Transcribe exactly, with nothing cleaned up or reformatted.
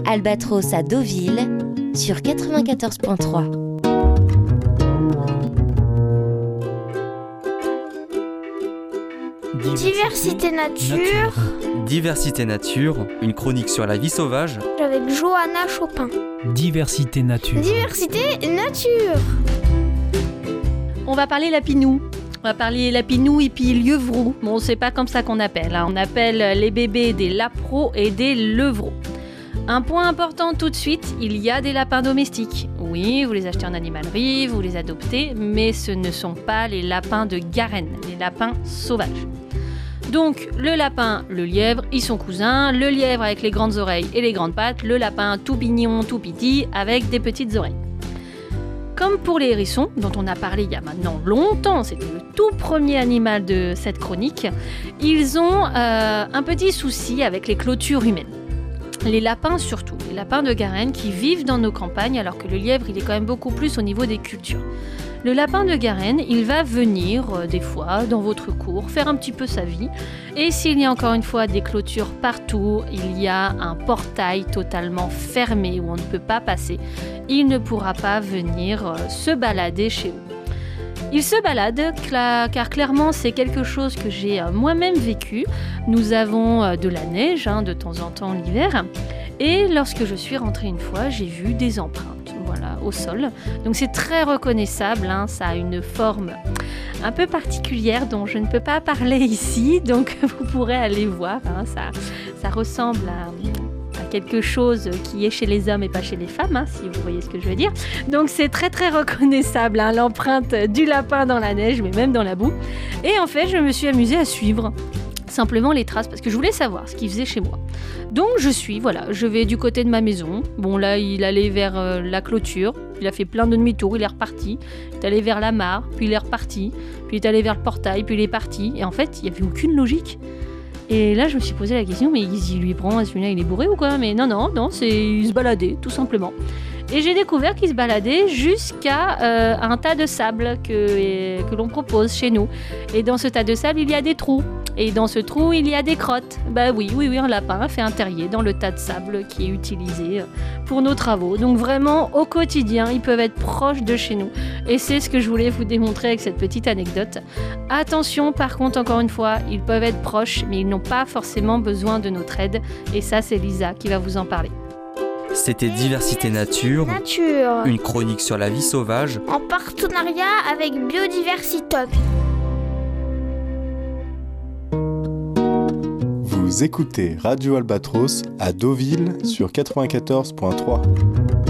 Albatros à Deauville sur quatre-vingt-quatorze virgule trois. Diversité nature. Diversité nature, une chronique sur la vie sauvage. Avec Johanna Chopin. Diversité nature. Diversité nature. On va parler lapinou. On va parler lapinou et puis lievrou. Bon, c'est pas comme ça qu'on appelle. Hein. On appelle les bébés des lapros et des levreaux. Un point important tout de suite, il y a des lapins domestiques. Oui, vous les achetez en animalerie, vous les adoptez, mais ce ne sont pas les lapins de Garenne, les lapins sauvages. Donc, le lapin, le lièvre, ils sont cousins. Le lièvre avec les grandes oreilles et les grandes pattes. Le lapin tout mignon, tout petit, avec des petites oreilles. Comme pour les hérissons, dont on a parlé il y a maintenant longtemps, c'était le tout premier animal de cette chronique, ils ont euh, un petit souci avec les clôtures humaines. Les lapins surtout, les lapins de Garenne qui vivent dans nos campagnes, alors que le lièvre, il est quand même beaucoup plus au niveau des cultures. Le lapin de Garenne, il va venir euh, des fois dans votre cour, faire un petit peu sa vie. Et s'il y a encore une fois des clôtures partout, il y a un portail totalement fermé où on ne peut pas passer, il ne pourra pas venir euh, se balader chez vous. Il se balade car clairement c'est quelque chose que j'ai euh, moi-même vécu. Nous avons euh, de la neige hein, de temps en temps l'hiver. Et lorsque je suis rentrée une fois, j'ai vu des empreintes. Voilà, au sol. Donc c'est très reconnaissable, hein, ça a une forme un peu particulière dont je ne peux pas parler ici, donc vous pourrez aller voir, hein, ça, ça ressemble à, à quelque chose qui est chez les hommes et pas chez les femmes, hein, si vous voyez ce que je veux dire. Donc c'est très très reconnaissable, hein, l'empreinte du lapin dans la neige, mais même dans la boue. Et en fait, je me suis amusée à suivre simplement les traces parce que je voulais savoir ce qu'il faisait chez moi. Donc je suis, voilà, je vais du côté de ma maison. Bon là, il allait vers euh, la clôture, il a fait plein de demi-tours, il est reparti. Il est allé vers la mare, puis il est reparti. Puis il est allé vers le portail, puis il est parti. Et en fait, il n'y avait aucune logique. Et là, je me suis posé la question, mais il lui prend, celui-là, il est bourré ou quoi? Mais non, non, non, c'est il se baladait, tout simplement. Et j'ai découvert qu'il se baladait jusqu'à euh, un tas de sable que, que l'on propose chez nous. Et dans ce tas de sable, il y a des trous. Et dans ce trou, il y a des crottes. Bah oui, oui, oui, un lapin fait un terrier dans le tas de sable qui est utilisé pour nos travaux. Donc vraiment, au quotidien, ils peuvent être proches de chez nous. Et c'est ce que je voulais vous démontrer avec cette petite anecdote. Attention, par contre, encore une fois, ils peuvent être proches, mais ils n'ont pas forcément besoin de notre aide. Et ça, c'est Lisa qui va vous en parler. C'était Diversité nature, Nature. une chronique sur la vie sauvage. En partenariat avec Biodiversitop. Vous écoutez Radio Albatros à Deauville sur quatre-vingt-quatorze virgule trois.